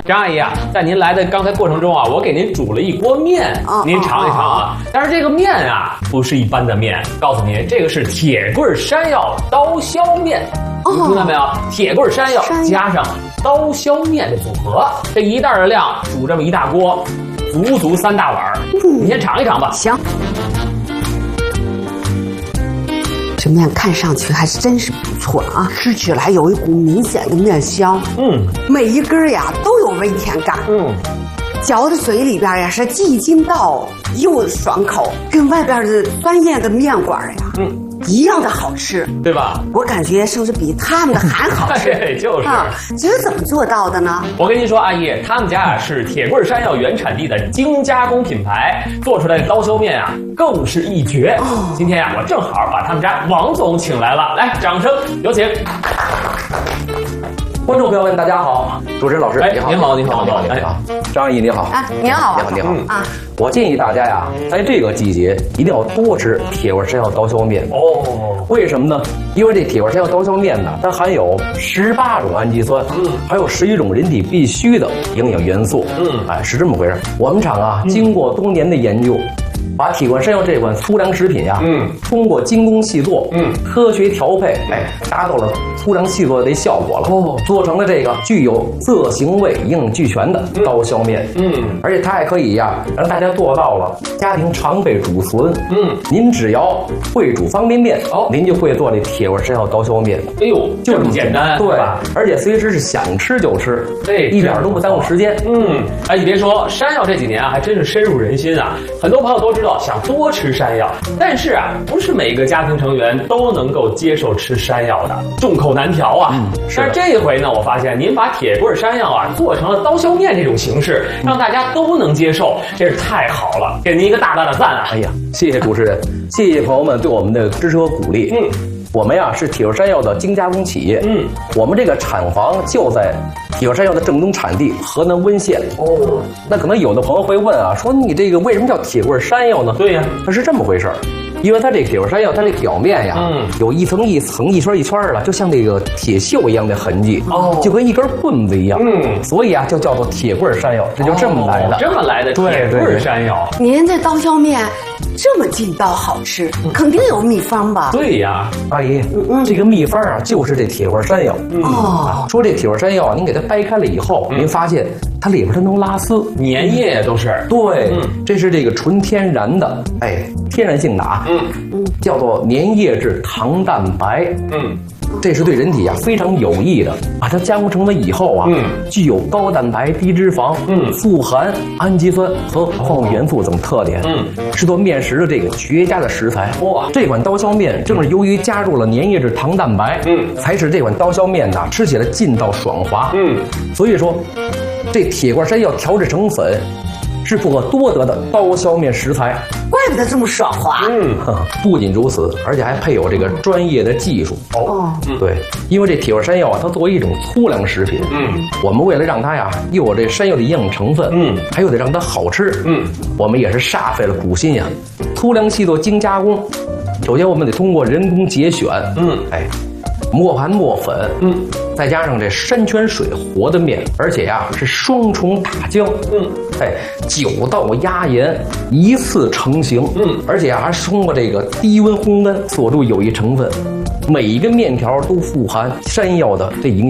张阿姨啊，在您来的刚才过程中啊，我给您煮了一锅面，您尝一尝啊。但是这个面啊，不是一般的面，告诉您，这个是铁棍山药刀削面。您听到没有？铁棍山药加上刀削面的组合，这一袋的量煮这么一大锅，足3大碗。你先尝一尝吧。 行。这面看上去还是真是不错啊，吃起来有一股明显的面香。每一根呀都有微甜感。嚼在嘴里边呀是既筋道又爽口，跟外边的酸艳的面馆呀，一样的好吃， 对吧？ 我感觉甚至比他们的还好吃。 就是这是怎么做到的呢？ 我跟您说，阿姨，他们家啊是铁棍山药原产地的精加工品牌，做出来的刀削面啊更是一绝。今天呀，我正好把他们家王总请来了，来，掌声有请。 观众朋友们，大家好，主持人老师，你好， 你好， 张阿姨你好， 您好， 你好啊！我建议大家呀，在这个季节一定要多吃铁棍山药刀削面。为什么呢？因为这铁棍山药刀削面呢，它含有18种氨基酸，还有11种人体必需的营养元素。是这么回事。我们厂啊，经过多年的研究，把铁棍山药这款粗粮食品呀，通过精工细作，科学调配，达到了粗粮细作的效果了。做成了这个具有色形味营养俱全的刀削面。而且它还可以呀，让大家做到了家庭常备储存。您只要会煮方便面，您就会做这铁棍山药刀削面。 哎呦，就这么简单， 对吧？而且随时是想吃就吃，一点都不耽误时间。 你别说，山药这几年啊，还真是深入人心啊。很多朋友都知道想多吃山药，但是啊，不是每个家庭成员都能够接受吃山药的，众口难调啊。但是这一回呢，我发现您把铁棍山药啊做成了刀削面这种形式，让大家都能接受，真是太好了，给您一个大大的赞啊！ 哎呀，谢谢主持人，谢谢朋友们对我们的支持和鼓励。我们呀是铁棍山药的精加工企业。我们这个厂房就在铁棍山药的正宗产地河南温县。那可能有的朋友会问啊，说你这个为什么叫铁棍山药呢？ 对呀， 它是这么回事儿。因为它这铁棍山药，它这表面呀，有一层一层、一圈一圈的，就像这个铁锈一样的痕迹，就跟一根棍子一样，所以啊，就叫做铁棍山药，这就这么来的， 这么来的铁棍山药。 您这刀削面这么劲道好吃，肯定有秘方吧？ 对呀， 阿姨，这个秘方啊，就是这铁棍山药。说这铁棍山药，您给它掰开了以后，您发现它里边它能拉丝， 粘液都是。 对，这是这个纯天然的，天然性的啊。叫做粘液质糖蛋白。这是对人体啊非常有益的。把它加工成为以后啊，具有高蛋白、低脂肪，富含氨基酸和矿物元素等特点，是做面食的这个绝佳的食材。这款刀削面正是由于加入了粘液质糖蛋白，才使这款刀削面呐吃起来劲道爽滑。所以说，这铁棍山药调制成粉。是不可多得的刀削面食材， 怪不得这么爽滑。 不仅如此，而且还配有这个专业的技术。对，因为这铁棍山药啊，它作为一种粗粮食品，我们为了让它呀又有这山药的营养成分，还有得让它好吃，我们也是煞费了苦心呀。粗粮细做精加工，首先我们得通过人工节选，磨盘磨粉，再加上这山泉水和的面，而且呀是双重打浆，9道压盐一次成型，而且还是通过这个低温烘干锁住有益成分，每一个面条都富含山药的这营养。